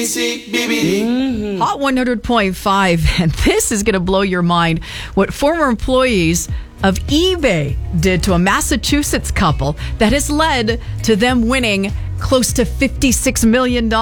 Hot 100.5, and this is going to blow your mind. What former employees of eBay did to a Massachusetts couple that has led to them winning close to $56 million.